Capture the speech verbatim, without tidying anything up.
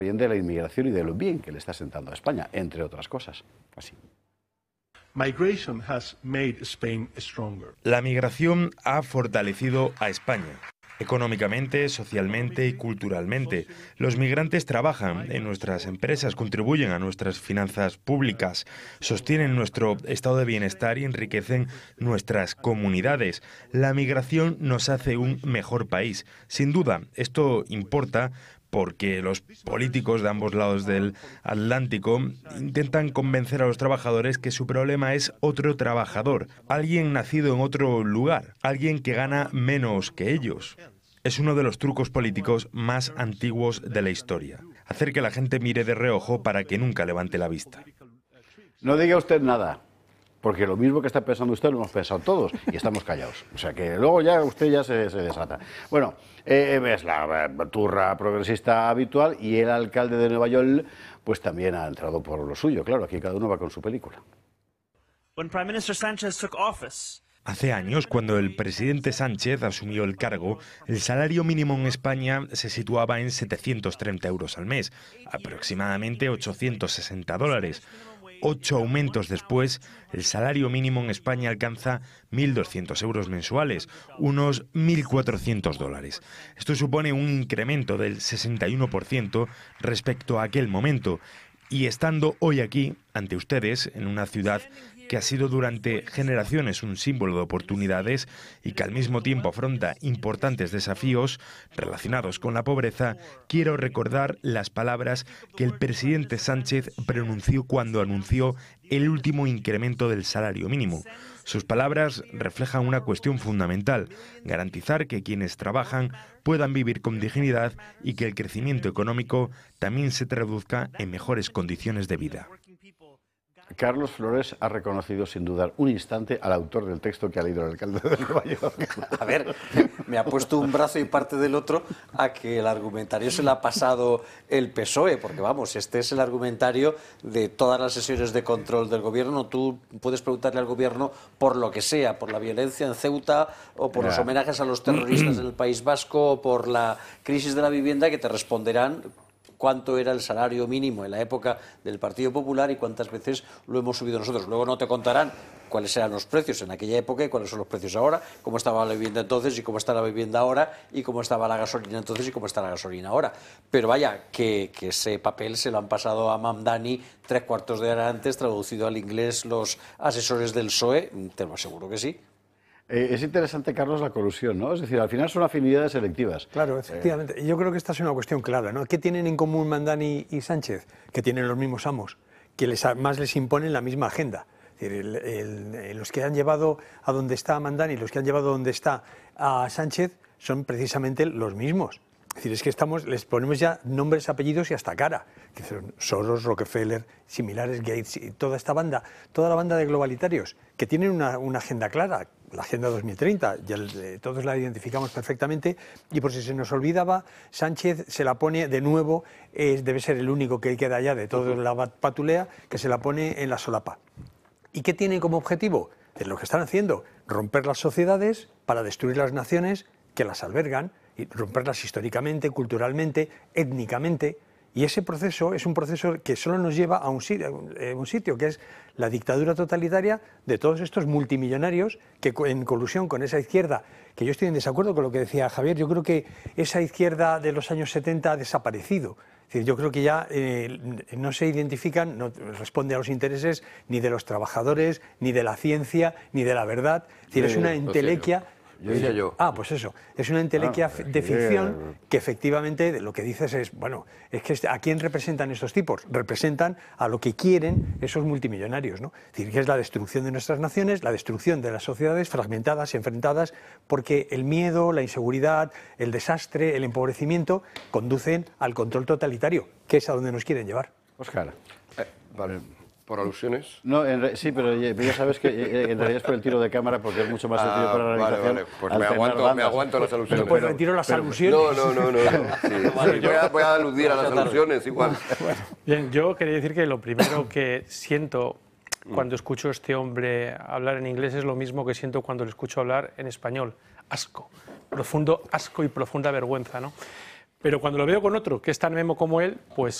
bien de la inmigración y de lo bien que le está sentando a España, entre otras cosas. Así. La migración ha fortalecido a España. Económicamente, socialmente y culturalmente. Los migrantes trabajan en nuestras empresas, contribuyen a nuestras finanzas públicas, sostienen nuestro estado de bienestar y enriquecen nuestras comunidades. La migración nos hace un mejor país. Sin duda, esto importa porque los políticos de ambos lados del Atlántico intentan convencer a los trabajadores que su problema es otro trabajador, alguien nacido en otro lugar, alguien que gana menos que ellos. Es uno de los trucos políticos más antiguos de la historia. Hacer que la gente mire de reojo para que nunca levante la vista. No diga usted nada, porque lo mismo que está pensando usted lo hemos pensado todos y estamos callados. O sea que luego ya usted ya se, se desata. Bueno, eh, es la eh, turra progresista habitual y el alcalde de Nueva York pues también ha entrado por lo suyo. Claro, aquí cada uno va con su película. When Prime Minister Sánchez took office, Hace años, cuando el presidente Sánchez asumió el cargo, el salario mínimo en España se situaba en setecientos treinta euros al mes, aproximadamente ochocientos sesenta dólares. Ocho aumentos después, el salario mínimo en España alcanza mil doscientos euros mensuales, unos mil cuatrocientos dólares. Esto supone un incremento del sesenta y uno por ciento respecto a aquel momento. Y estando hoy aquí, ante ustedes, en una ciudad que ha sido durante generaciones un símbolo de oportunidades y que al mismo tiempo afronta importantes desafíos relacionados con la pobreza, quiero recordar las palabras que el presidente Sánchez pronunció cuando anunció el último incremento del salario mínimo. Sus palabras reflejan una cuestión fundamental: garantizar que quienes trabajan puedan vivir con dignidad y que el crecimiento económico también se traduzca en mejores condiciones de vida. Carlos Flores ha reconocido sin dudar un instante al autor del texto que ha leído el alcalde de Nueva York. A ver, me ha puesto un brazo y parte del otro a que el argumentario se le ha pasado el P S O E, porque vamos, este es el argumentario de todas las sesiones de control del gobierno. Tú puedes preguntarle al gobierno por lo que sea, por la violencia en Ceuta o por los homenajes a los terroristas en el País Vasco o por la crisis de la vivienda, que te responderán cuánto era el salario mínimo en la época del Partido Popular y cuántas veces lo hemos subido nosotros. Luego no te contarán cuáles eran los precios en aquella época y cuáles son los precios ahora, cómo estaba la vivienda entonces y cómo está la vivienda ahora, y cómo estaba la gasolina entonces y cómo está la gasolina ahora. Pero vaya, que, que ese papel se lo han pasado a Mamdani tres cuartos de hora antes, traducido al inglés los asesores del P S O E, te lo aseguro que sí. Eh, es interesante, Carlos, la colusión, ¿no? Es decir, al final son afinidades selectivas. Claro, efectivamente. Eh. Yo creo que esta es una cuestión clara, ¿no? ¿Qué tienen en común Mamdani y Sánchez? Que tienen los mismos amos, que les, más les imponen la misma agenda. Es decir, el, el, los que han llevado a donde está Mamdani y los que han llevado a donde está a Sánchez son precisamente los mismos. Es decir, es que estamos, les ponemos ya nombres, apellidos y hasta cara. Que son Soros, Rockefeller, similares, Gates y toda esta banda, toda la banda de globalitarios que tienen una, una agenda clara, la Agenda dos mil treinta, ya eh, todos la identificamos perfectamente, y por si se nos olvidaba, Sánchez se la pone de nuevo, eh, debe ser el único que queda ya de toda la patulea, que se la pone en la solapa. ¿Y qué tiene como objetivo? Es lo que están haciendo, romper las sociedades para destruir las naciones que las albergan, y romperlas históricamente, culturalmente, étnicamente. Y ese proceso es un proceso que solo nos lleva a un sitio, un sitio, que es la dictadura totalitaria de todos estos multimillonarios que, en colusión con esa izquierda, que yo estoy en desacuerdo con lo que decía Javier, yo creo que esa izquierda de los años setenta ha desaparecido. Es decir, yo creo que ya eh, no se identifican, no responde a los intereses ni de los trabajadores, ni de la ciencia, ni de la verdad. Es decir, es una entelequia. Yo decía yo. Ah, pues eso. Es una entelequia ah, de ficción que efectivamente lo que dices es, bueno, es que ¿a quién representan estos tipos? Representan a lo que quieren esos multimillonarios, ¿no? Es decir, que es la destrucción de nuestras naciones, la destrucción de las sociedades fragmentadas, enfrentadas, porque el miedo, la inseguridad, el desastre, el empobrecimiento conducen al control totalitario, que es a donde nos quieren llevar. Óscar. Eh, vale. ¿Por alusiones? No, en sí, pero ya sabes que en realidad es por el tiro de cámara, porque es mucho más sencillo ah, para la realización. Vale, vale. Pues me aguanto, me aguanto las alusiones. Pero, pero retiro las pero, alusiones. No, no, no, no. no. Sí, vale, sí, voy, a, voy a aludir a las alusiones igual. Bueno, bien, yo quería decir que lo primero que siento cuando escucho a este hombre hablar en inglés es lo mismo que siento cuando le escucho hablar en español. Asco. Profundo asco y profunda vergüenza, ¿no? Pero cuando lo veo con otro que es tan memo como él, pues